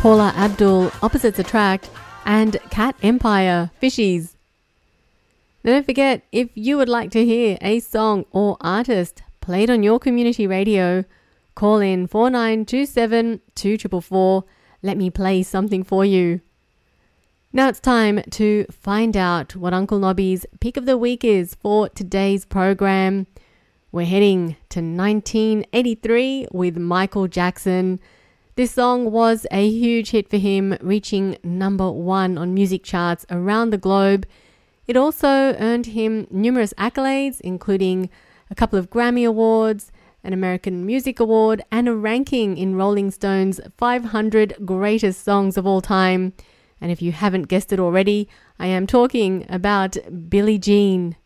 Paula Abdul, Opposites Attract, and Cat Empire, Fishies. Now don't forget, if you would like to hear a song or artist played on your community radio, call in 4927 2444. Let me play something for you. Now it's time to find out what Uncle Nobby's pick of the week is for today's program. We're heading to 1983 with Michael Jackson. This song was a huge hit for him, reaching number 1 on music charts around the globe. It also earned him numerous accolades, including a couple of Grammy Awards, an American Music Award, and a ranking in Rolling Stone's 500 Greatest Songs of All Time. And if you haven't guessed it already, I am talking about Billie Jean.